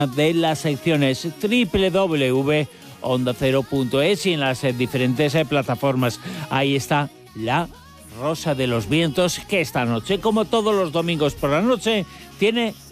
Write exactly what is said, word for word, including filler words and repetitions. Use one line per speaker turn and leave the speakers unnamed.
de las secciones doble u doble u doble u punto onda cero punto es y en las eh, diferentes eh, plataformas. Ahí está La Rosa de los Vientos, que esta noche, como todos los domingos por la noche, tiene